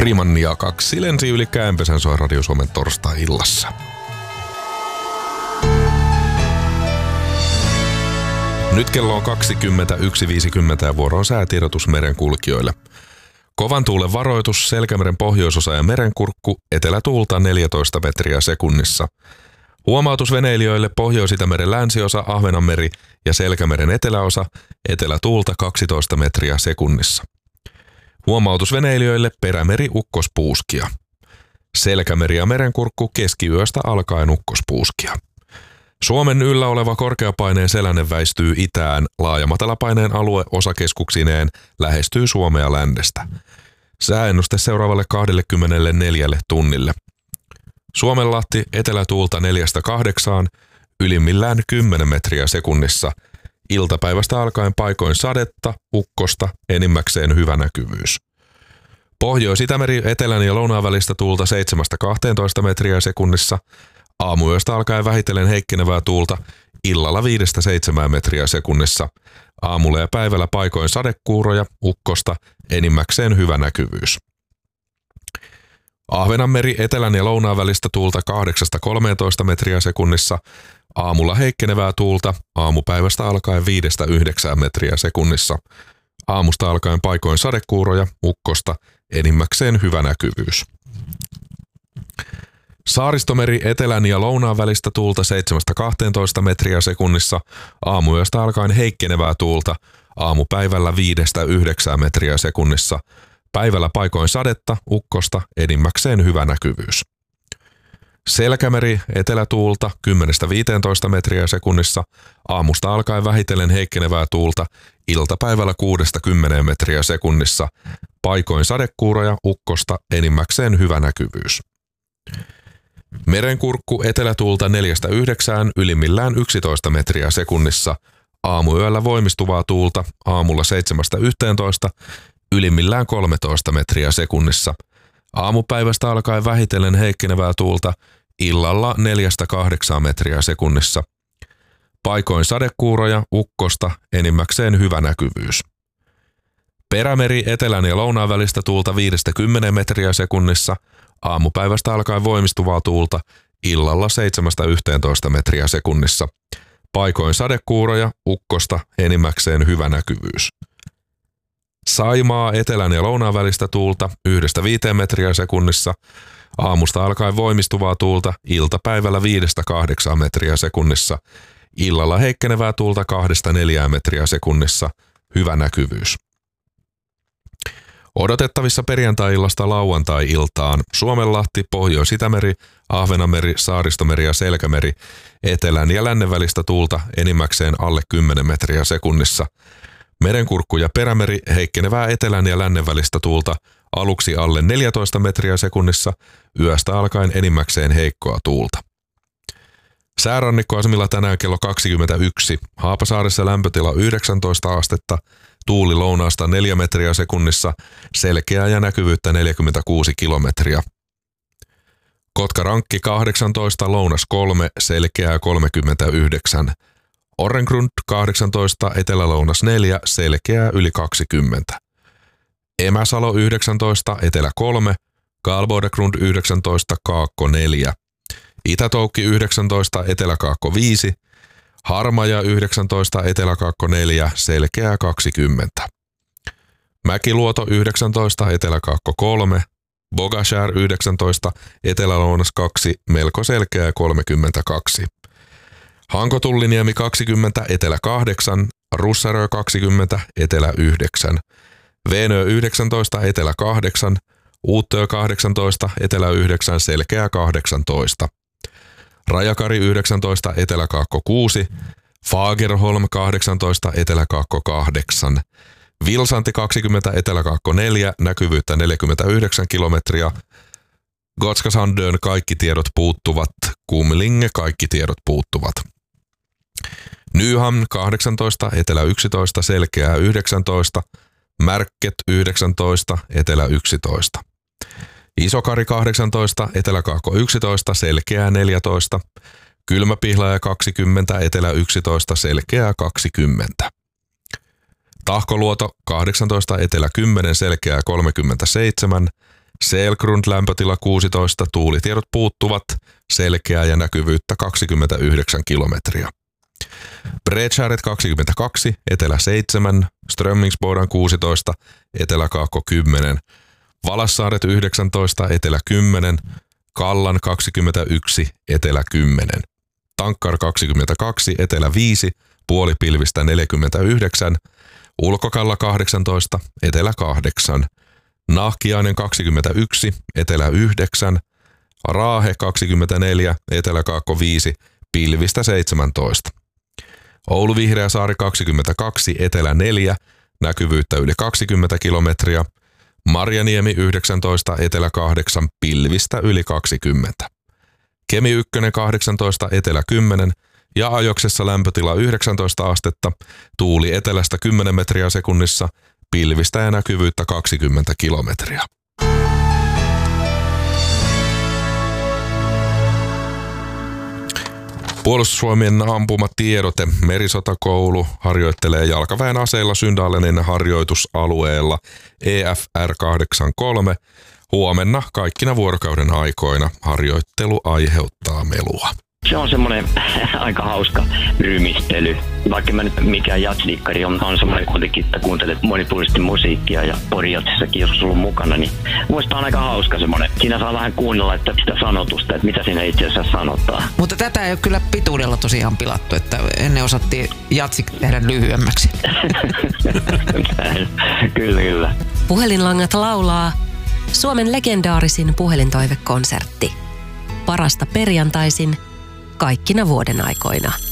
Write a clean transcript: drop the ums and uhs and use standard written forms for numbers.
Freemannia 2 lensi yli Käänpesän soi Radio Suomen torstai-illassa. Nyt kello on 21.50 ja vuoro on säätiedotus merenkulkijoille. Kovan tuulen varoitus, Selkämeren pohjoisosa ja merenkurkku, etelätuulta 14 metriä sekunnissa. Huomautus veneilijöille Pohjois-Itämeren länsiosa, Ahvenanmeri ja Selkämeren eteläosa, etelätuulta 12 metriä sekunnissa. Huomautus veneilijöille Perämeri ukkospuuskia. Selkämeri ja merenkurkku keskiyöstä alkaen ukkospuuskia. Suomen yllä oleva korkeapaineen selänne väistyy itään, laajamatalpaineen alue osakeskuksineen lähestyy Suomea lännestä. Sääennuste seuraavalle 24 tunnille. Suomenlahti etelätuulta 4-8, ylimmillään 10 metriä sekunnissa. Iltapäivästä alkaen paikoin sadetta, ukkosta, enimmäkseen hyvä näkyvyys. Pohjois-Itämeri etelän ja lounaan välistä tuulta 7-12 metriä sekunnissa. Aamuyöstä alkaen vähitellen heikkenevää tuulta, illalla 5-7 metriä sekunnissa. Aamulla ja päivällä paikoin sadekuuroja, ukkosta, enimmäkseen hyvä näkyvyys. Ahvenanmeri etelän ja lounaan välistä tuulta 8-13 metriä sekunnissa. Aamulla heikkenevää tuulta, aamupäivästä alkaen 5-9 metriä sekunnissa. Aamusta alkaen paikoin sadekuuroja, ukkosta, enimmäkseen hyvä näkyvyys. Saaristomeri etelän ja lounaan välistä tuulta 7-12 metriä sekunnissa, aamuyöstä alkaen heikkenevää tuulta, aamupäivällä 5-9 metriä sekunnissa, päivällä paikoin sadetta, ukkosta, enimmäkseen hyvä näkyvyys. Selkämeri etelätuulta 10-15 metriä sekunnissa, aamusta alkaen vähitellen heikkenevää tuulta, iltapäivällä 6-10 metriä sekunnissa, paikoin sadekuuroja, ukkosta, enimmäkseen hyvä näkyvyys. Merenkurkku etelätuulta 4-9, ylimmillään 11 metriä sekunnissa, aamuyöllä voimistuvaa tuulta, aamulla 7-11, ylimmillään 13 metriä sekunnissa. Aamupäivästä alkaen vähitellen heikkenevää tuulta, illalla 4-8 metriä sekunnissa. Paikoin sadekuuroja, ukkosta, enimmäkseen hyvä näkyvyys. Perämeri etelän ja lounaan välistä tuulta 5-10 metriä sekunnissa, aamupäivästä alkaen voimistuvaa tuulta, illalla 7-11 metriä sekunnissa. Paikoin sadekuuroja, ukkosta, enimmäkseen hyvä näkyvyys. Saimaa etelän ja lounaan välistä tuulta 1-5 metriä sekunnissa, aamusta alkaen voimistuvaa tuulta, iltapäivällä 5-8 metriä sekunnissa, illalla heikkenevää tuulta 2-4 metriä sekunnissa, hyvä näkyvyys. Odotettavissa perjantai-illasta lauantai-iltaan Suomenlahti, Pohjois-Itämeri, Ahvenanmeri, Saaristomeri ja Selkämeri, etelän ja lännen välistä tuulta enimmäkseen alle 10 metriä sekunnissa. Merenkurkku ja Perämeri heikkenevää etelän ja lännen välistä tuulta aluksi alle 14 metriä sekunnissa, yöstä alkaen enimmäkseen heikkoa tuulta. Säärannikkoasemilla tänään kello 21, Haapasaaressa lämpötila 19 astetta, tuuli lounaasta 4 metriä sekunnissa, selkeää ja näkyvyyttä 46 kilometriä. Kotkarankki 18, lounas 3, selkeää 39. Orrengrund 18, etelä-lounas 4, selkeää yli 20. Emäsalo 19, etelä 3, Karlbodegrund 19, kaakko 4. Itätoukki 19, eteläkaakko 5, Harmaja 19, eteläkaakko 4, selkeää 20. Mäkiluoto 19, eteläkaakko 3, Bogashär 19, etelälounas 2, melko selkeää 32. Hankotulliniemi 20, etelä 8, Russarö 20, etelä 9. Veenö 19, etelä 8, Uuttöö 18, etelä 9, selkeää 18. Rajakari 19, eteläkaakko 6, Fagerholm 18, eteläkaakko 8. Vilsanti 20, eteläkaakko 4, näkyvyyttä 49 kilometriä. Gotskasandön kaikki tiedot puuttuvat, Kumlinge kaikki tiedot puuttuvat. Nyhamn 18, etelä 11, selkeää 19, Märket 19, etelä 11. Isokari 18, eteläkaakko 11, selkeää 14. Kylmäpihlaja 20, etelä 11, selkeää 20. Tahkoluoto 18, etelä 10, selkeää 37. Selgrund lämpötila 16, tuulitiedot puuttuvat, selkeää ja näkyvyyttä 29 kilometriä. Bredskäret 22, etelä 7, Strömmingsbodan 16, eteläkaakko 10, Valassaaret 19, etelä 10, Kallan 21, etelä 10, Tankkar 22, etelä 5, puolipilvistä 49, Ulkokalla 18, etelä 8, Nahkiainen 21, etelä 9, Raahe 24, eteläkaakko 5, pilvistä 17. Oulu Vihreäsaari 22, etelä 4, näkyvyyttä yli 20 kilometriä. Marjaniemi 19, etelä 8, pilvistä yli 20. Kemi 1 18, etelä 10 ja Ajoksessa lämpötila 19 astetta, tuuli etelästä 10 metriä sekunnissa, pilvistä ja näkyvyyttä 20 kilometriä. Puolustusvoimien ampumatiedote. Merisotakoulu harjoittelee jalkaväen aseilla Syndalenin harjoitusalueella EFR 83. Huomenna kaikkina vuorokauden aikoina harjoittelu aiheuttaa melua. Se on semmoinen aika hauska rymistely. Vaikka mä nyt mikään jatsdikkari on semmoinen kuitenkin, että kuuntelet monipuolisesti musiikkia ja Pori-jatsissakin joskus ollut mukana, niin muista on aika hauska semmoinen. Siinä saa vähän kuunnella että sitä sanotusta, että mitä siinä itse asiassa sanotaan. Mutta tätä ei ole kyllä pituudella tosiaan pilattu, että ennen osattiin jatsik tehdä lyhyemmäksi. Kyllä. Puhelinlangat laulaa Suomen legendaarisin puhelintoivekonsertti. Parasta perjantaisin kaikkina vuoden aikoina.